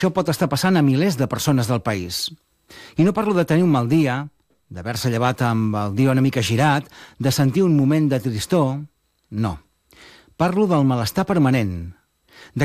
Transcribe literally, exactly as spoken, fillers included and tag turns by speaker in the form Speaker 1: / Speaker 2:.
Speaker 1: Això pot estar passant a milers de persones del país. I no parlo de tenir un mal dia, d'haver-se llevat amb el dia una mica girat, de sentir un moment de tristor. No. Parlo del malestar permanent,